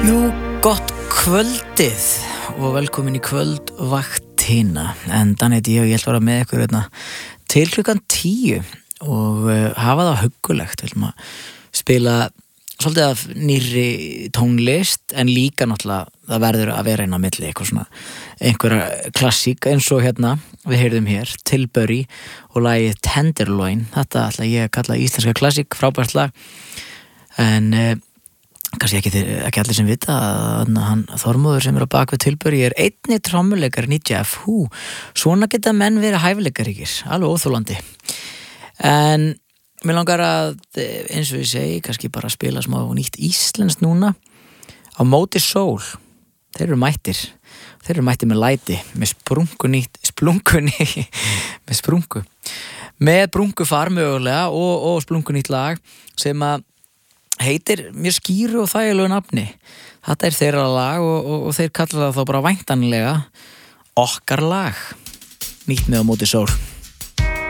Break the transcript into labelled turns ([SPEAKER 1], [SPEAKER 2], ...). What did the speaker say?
[SPEAKER 1] Jú, gott kvöldið og velkomin í kvöldvaktina. En þannig heiti ég ætla að vera með ykkur til klukkan 10 og hafa það huggulegt. Við ætlum að spila svolítið af nýrri tónlist en líka náttúrulega það verður að vera inn á milli eitthvað svona einhverja klassík eins og við heyrðum hér Tilbury og lagið Tenderloin. Þetta ætla ég að kalla íslenska klassík, frábært lag en kannski ekki allir sem vita að hann Þormóður sem á bak við Tilbury einnig trommuleikarinn í Jeff Who. Svona geta menn verið hæfileikaríkir, alveg óþolandi. En mér langar að, eins og ég segi, kannski bara spila smá nýtt íslenskt núna á móti sól. Þeir eru mættir með læti, með sprungu. Með brungufar mögulega og sprungunýtt lag sem að heitir mjög skýru og þægilegu nafni. Þetta þeirra lag og þeir kalla það þá bara væntanlega okkar lag. Nýtt með á móti sól.